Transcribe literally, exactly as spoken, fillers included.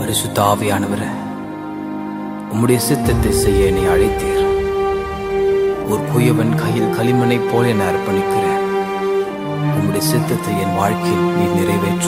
பரிசுத்த ஆவியானவரே, உம்முடைய சித்தத்தை செய்ய என்னை அழைத்தீர். ஒரு குயவன் கையில் களிமண்ணைப் போல என்னை அர்ப்பணிக்கிறேன். உம்முடைய சித்தத்தை என் வாழ்க்கையில் நீ நிறைவேற்றும்.